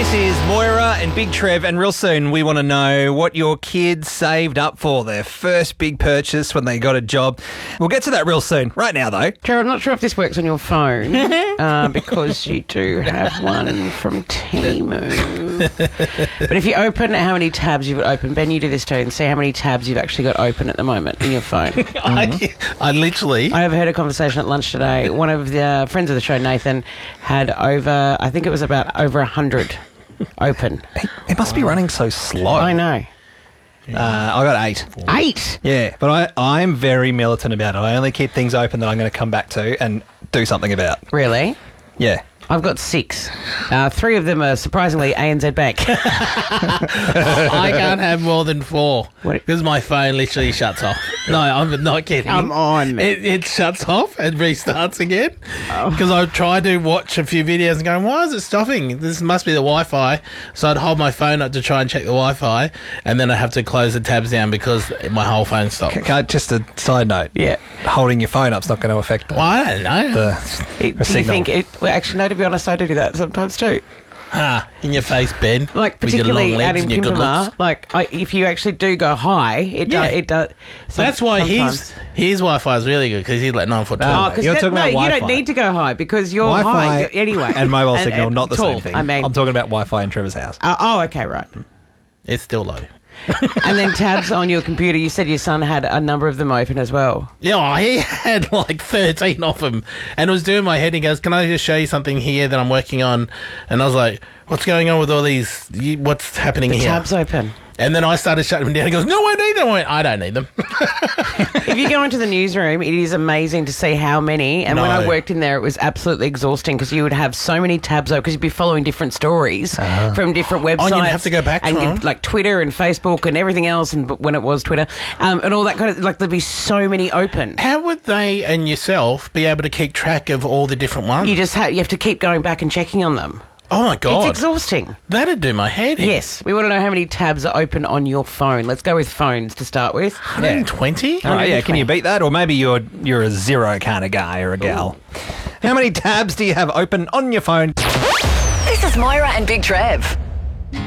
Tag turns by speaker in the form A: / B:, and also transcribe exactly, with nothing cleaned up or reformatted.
A: This is Moira and Big Trev, and real soon we want to know what your kids saved up for their first big purchase when they got a job. We'll get to that real soon. Right now, though.
B: Trev, I'm not sure if this works on your phone uh, because you do have one from Temu. But if you open how many tabs you've got open, Ben, you do this too, and see how many tabs you've actually got open at the moment in your phone.
C: I, I literally...
B: I overheard a conversation at lunch today. One of the uh, friends of the show, Nathan, had over, I think it was about over one hundred open.
A: It must be running so slow.
B: I know.
A: Uh, I got eight.
B: Eight?
A: Yeah, but I, I'm very militant about it. I only keep things open that I'm going to come back to and do something about.
B: Really?
A: Yeah.
B: I've got six. Uh, three of them are surprisingly A N Z Bank.
C: I can't have more than four
B: What?
C: because my phone literally shuts off. No, I'm not kidding.
B: Come on.
C: It, it shuts off and restarts again because I've tried to watch a few videos and going, why is it stopping? This must be the Wi-Fi. So I'd hold my phone up to try and check the Wi-Fi, and then I have to close the tabs down because my whole phone stops.
A: Okay, just a side note.
B: Yeah.
A: Holding your phone up's not going to affect the,
C: Well, I don't know.
A: the,
B: It,
A: the
B: do you
A: signal.
B: think it... Well, actually, no, to be honest, I do do that sometimes too.
C: Ah, in your face, Ben.
B: Like,
C: with your
B: particularly
C: long
B: out
C: legs
B: in
C: and your good
B: Pimpama,
C: looks.
B: like, I, if you actually do go high, it
C: Yeah.
B: does... It does some-
C: That's why his
B: sometimes.
C: his Wi-Fi is really good because he's like nine foot
A: Oh,
C: tall.
B: Oh, because
A: You're talking
B: no,
A: about
B: you
A: Wi-Fi.
B: don't need to go high because you're
A: Wi-Fi
B: high anyway.
A: and mobile signal,
B: and
A: not the
B: tall,
A: same thing.
B: I mean,
A: I'm talking about Wi-Fi in Trevor's house.
B: uh, oh, okay, right.
C: It's still low.
B: And then tabs on your computer. You said your son had a number of them open as well.
C: Yeah, he had like thirteen of them and it was doing my head. He goes, can I just show you something here that I'm working on? And I was like, what's going on with all these? You- What's happening
B: The
C: here?
B: tabs open.
C: And then I started shutting them down. He goes, no, I need them. I went, I don't need them.
B: If you go into the newsroom, it is amazing to see how many. And when
C: No.
B: I worked in there, it was absolutely exhausting because you would have so many tabs open because you'd be following different stories from different websites.
C: Oh, and you'd have to go back
B: and
C: to
B: you'd-
C: them.
B: like Twitter and Facebook and everything else, and when it was Twitter, um, and all that kind of like there'd be so many open.
C: How would they and yourself be able to keep track of all the different ones?
B: You just have you have to keep going back and checking on them.
C: oh, my God.
B: It's exhausting.
C: That'd do my head in.
B: Yes, we want to know how many tabs are open on your phone. Let's go with phones to start with.
C: one hundred twenty?
A: All right, yeah, can you beat that? Or maybe you're you're a zero kind of guy or a gal. How many tabs do you have open on your phone?
D: This is Moira and Big Trev.